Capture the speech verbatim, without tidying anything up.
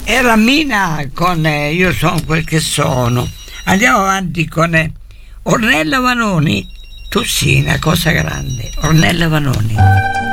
Era Mina con eh, Io sono quel che sono. Andiamo avanti con eh, Ornella Vanoni. Tu sì, una cosa grande. Ornella Vanoni.